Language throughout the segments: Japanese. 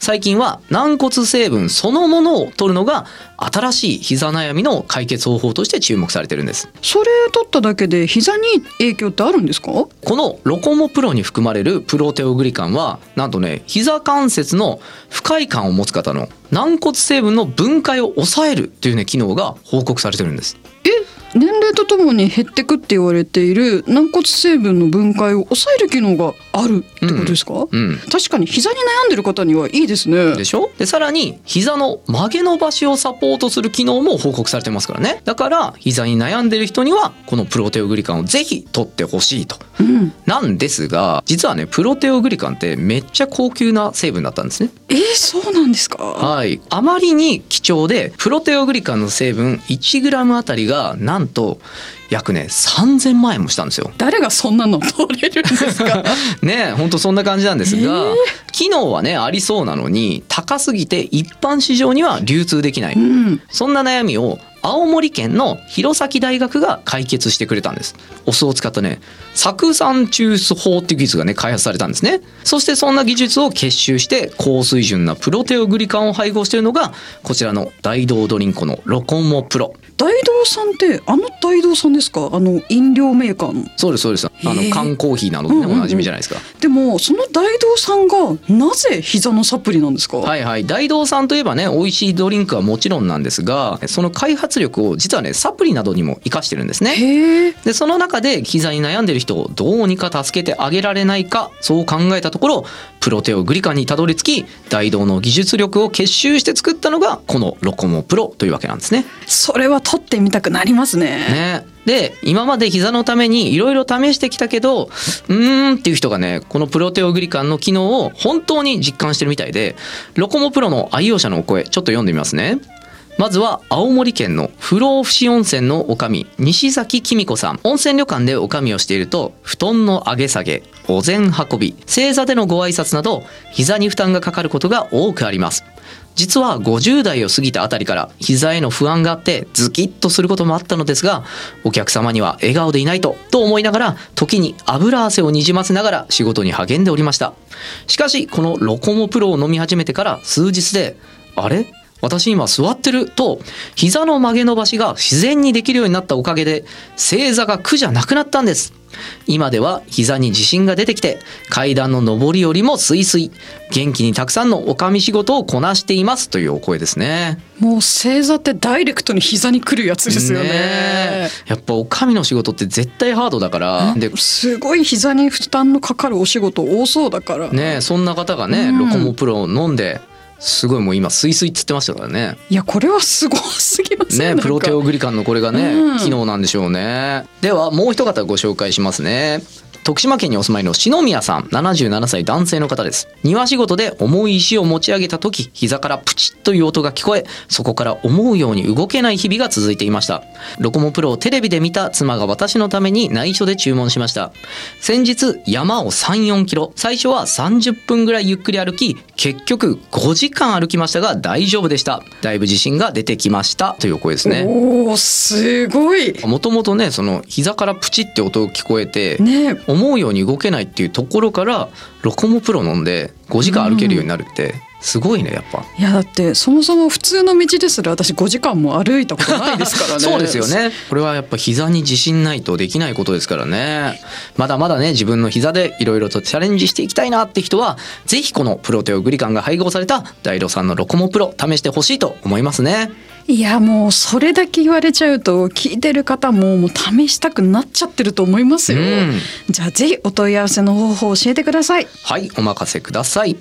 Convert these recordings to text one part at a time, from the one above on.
最近は軟骨成分そのものを取るのが新しい膝悩みの解決方法として注目されてるんです。 それ取っただけで膝に影響ってあるんですか？ このロコモプロに含まれるプロテオグリカンはなんとね、膝関節の不快感を持つ方の軟骨成分の分解を抑えるというね機能が報告されてるんです。 年齢とともに減ってくって言われている軟骨成分の分解を抑える機能があるってことですか？確かに膝に悩んでる方にはいいですね。 でしょ？でさらに膝の曲げ伸ばしをサポートする機能も報告されてますからね。だから膝に悩んでる人にはこのプロテオグリカンをぜひ取ってほしいと、なんですが、実はねプロテオグリカンってめっちゃ高級な成分だったんですね。 そうなんですか？ はい、あまりに貴重でプロテオグリカンの成分 1g あたりがなんと約ね3000万円もしたんですよ。 誰がそんなの取れるんですか？ ね、本当そんな感じなんですが、機能はねありそうなのに高すぎて一般市場には流通できない、そんな悩みを青森県の弘前大学が解決してくれたんです。お酢を使ったね酢酸抽出法っていう技術がね開発されたんですね。そしてそんな技術を結集して高水準なプロテオグリカンを配合しているのがこちらの大道ドリンコのロコモプロ。 大道さんって大道さんですか？飲料メーカーの。 そうですそうです。缶コーヒーなどでねおなじみじゃないですか。 でもその大道さんがなぜ膝のサプリなんですか？ はいはい、大道さんといえばね美味しいドリンクはもちろんなんですが、その開発力を実はねサプリなどにも活かしてるんですね。でその中で膝に悩んでる人をどうにか助けてあげられないか、そう考えたところプロテオグリカンにたどり着き、大道の技術力を結集して作ったのがこのロコモプロというわけなんですね。 それは取ってみたくなりますね。 で今まで膝のためにいろいろ試してきたけどっていう人がねこのプロテオグリカンの機能を本当に実感してるみたいで、ロコモプロの愛用者のお声ちょっと読んでみますね。まずは青森県の不老不死温泉の女将西崎紀美子さん。温泉旅館で女将をしていると布団の上げ下げ、お膳運び、正座でのご挨拶など膝に負担がかかることが多くあります。実は50代を過ぎたあたりから膝への不安があってズキッとすることもあったのですが、お客様には笑顔でいないと思いながら時に油汗をにじませながら仕事に励んでおりました。しかしこのロコモプロを飲み始めてから数日であれ私今座ってると膝の曲げ伸ばしが自然にできるようになったおかげで正座が苦じゃなくなったんです。今では膝に自信が出てきて階段の上り下りもスイスイ、元気にたくさんのおかみ仕事をこなしていますというお声ですね。 もう正座ってダイレクトに膝に来るやつですよね。 やっぱおかみの仕事って絶対ハードだからすごい膝に負担のかかるお仕事多そうだからね。そんな方がね、ロコモプロを飲んですごいもう今スイスイっつってましたからね。 いやこれはすごすぎますね。 プロテオグリカンのこれがね、機能なんでしょうね。ではもう一方ご紹介しますね。徳島県にお住まいの篠宮さん、77歳男性の方です。庭仕事で重い石を持ち上げた時、膝からプチッという音が聞こえ、そこから思うように動けない日々が続いていました。ロコモプロをテレビで見た妻が私のために内緒で注文しました。先日山を 3,4 キロ、最初は30分ぐらいゆっくり歩き、結局5時間歩きましたが大丈夫でした。だいぶ自信が出てきましたという声ですね。 おーすごい。 もともとねその膝からプチって音が聞こえて、思うように動けないっていうところからロコモプロ飲んで5時間歩けるようになるってすごいねやっぱ。 いやだってそもそも普通の道ですら私5時間も歩いたことないですからね。 そうですよね。これはやっぱ膝に自信ないとできないことですからね。まだまだね自分の膝でいろいろとチャレンジしていきたいなって人はぜひこのプロテオグリカンが配合された大道さんのロコモプロ試してほしいと思いますね。 いやもうそれだけ言われちゃうと聞いてる方も試したくなっちゃってると思いますよ。じゃあぜひお問い合わせの方法を教えてください。 はい、お任せください。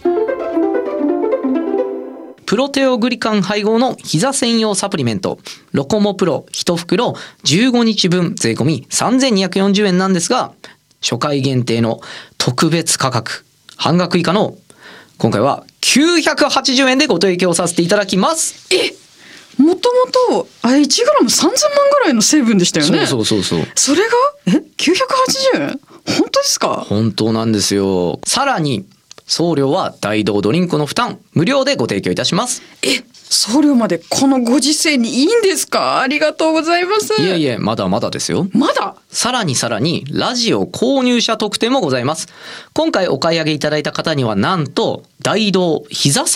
プロテオグリカン配合の膝専用サプリメントロコモプロ1袋15日分税込み3240円なんですが、初回限定の特別価格半額以下の今回は980円でご提供させていただきます。 もともと 1g 3000万ぐらいの成分でしたよね。 そう。それが980円？本当ですか？ 本当なんですよ。さらに送料は大道ドリンクの負担無料でご提供いたします。 送料までこのご時世にいいんですか？ありがとうございます。 いえまだまだですよ。 まだ？ さらにラジオ購入者特典もございます。今回お買い上げいただいた方にはなんと大道膝